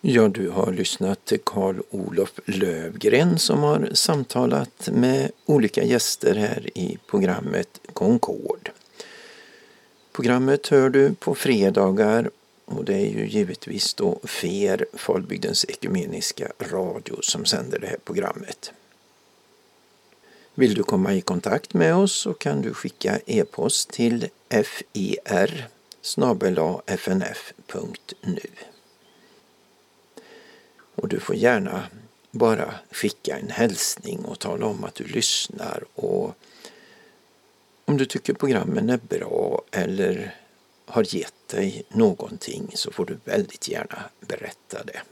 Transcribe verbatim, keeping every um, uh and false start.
Ja, du har lyssnat till Carl-Olof Löfgren som har samtalat med olika gäster här i programmet Concord. Programmet hör du på fredagar och det är ju givetvis då F E R, Falbygdens ekumeniska radio, som sänder det här programmet. Vill du komma i kontakt med oss så kan du skicka e-post till fer snabel-a f n f punkt nu. Och du får gärna bara skicka en hälsning och tala om att du lyssnar, och om du tycker programmen är bra eller har gett dig någonting så får du väldigt gärna berätta det.